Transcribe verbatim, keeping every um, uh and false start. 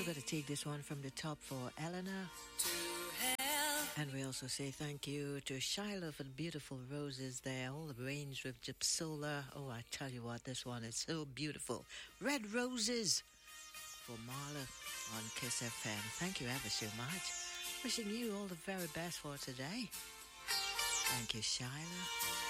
going to take this one from the top for Eleanor. And we also say thank you to Shiloh for the beautiful roses there, all arranged with gypsola. Oh, I tell you what, this one is so beautiful. Red Roses for Marla on Kiss F M. Thank you ever so much. Wishing you all the very best for today. Thank you, Shiloh.